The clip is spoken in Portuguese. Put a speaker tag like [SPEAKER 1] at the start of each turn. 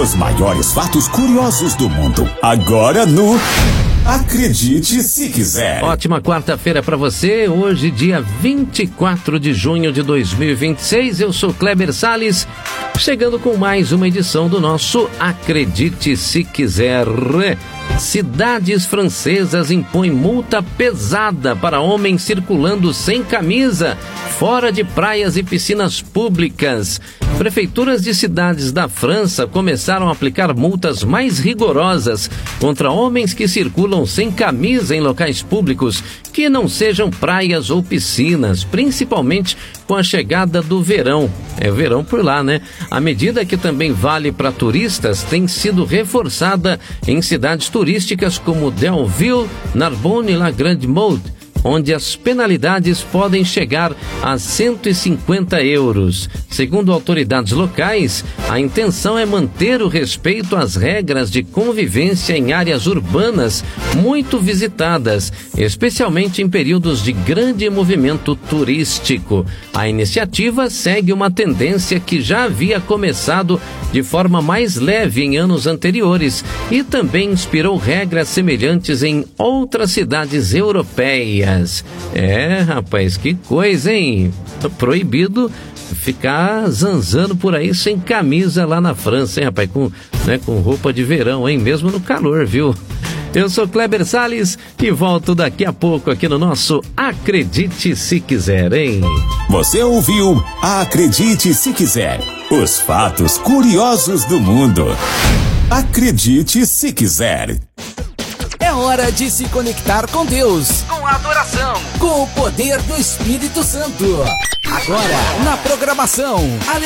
[SPEAKER 1] Os maiores fatos curiosos do mundo. Agora no Acredite Se Quiser.
[SPEAKER 2] Ótima quarta-feira para você. Hoje, dia 24 de junho de 2026. Eu sou Kleber Salles, chegando com mais uma edição do nosso Acredite Se Quiser. Cidades francesas impõem multa pesada para homens circulando sem camisa fora de praias e piscinas públicas. Prefeituras de cidades da França começaram a aplicar multas mais rigorosas contra homens que circulam sem camisa em locais públicos que não sejam praias ou piscinas, principalmente com a chegada do verão. É verão por lá, né? A medida, que também vale para turistas, tem sido reforçada em cidades turísticas como Deauville, Narbonne e La Grande-Motte, onde as penalidades podem chegar a 150 euros. Segundo autoridades locais, a intenção é manter o respeito às regras de convivência em áreas urbanas muito visitadas, especialmente em períodos de grande movimento turístico. A iniciativa segue uma tendência que já havia começado de forma mais leve em anos anteriores e também inspirou regras semelhantes em outras cidades europeias. Rapaz, que coisa, hein? Proibido ficar zanzando por aí sem camisa lá na França, hein, rapaz? Com roupa de verão, hein? Mesmo no calor, viu? Eu sou Kleber Salles e volto daqui a pouco aqui no nosso Acredite Se Quiser, hein?
[SPEAKER 1] Você ouviu Acredite Se Quiser. Os fatos curiosos do mundo. Acredite Se Quiser.
[SPEAKER 3] É hora de se conectar com Deus,
[SPEAKER 4] com a adoração,
[SPEAKER 3] com o poder do Espírito Santo. Agora, na programação